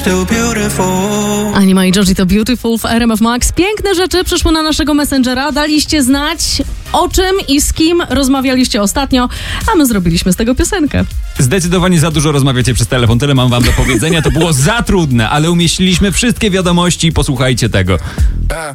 Anima i Georgie to Beautiful w RMF Max. Piękne rzeczy przyszły na naszego Messengera. Daliście znać, o czym i z kim rozmawialiście ostatnio, a my zrobiliśmy z tego piosenkę. Zdecydowanie za dużo rozmawiacie przez telefon. Tyle mam wam do powiedzenia. To było za trudne, ale umieściliśmy wszystkie wiadomości i posłuchajcie tego.